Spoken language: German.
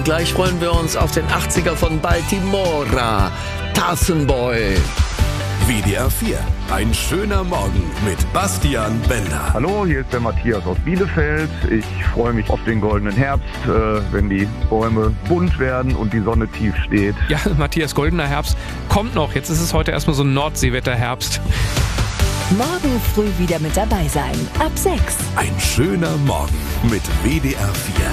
gleich freuen wir uns auf den 80er von Baltimora, Tassenboy. WDR 4, ein schöner Morgen mit Bastian Bender. Hallo, hier ist der Matthias aus Bielefeld. Ich freue mich auf den goldenen Herbst, wenn die Bäume bunt werden und die Sonne tief steht. Ja, Matthias, goldener Herbst kommt noch. Jetzt ist es heute erstmal so ein Nordseewetter-Herbst. Morgen früh wieder mit dabei sein. Ab 6. Ein schöner Morgen mit WDR 4.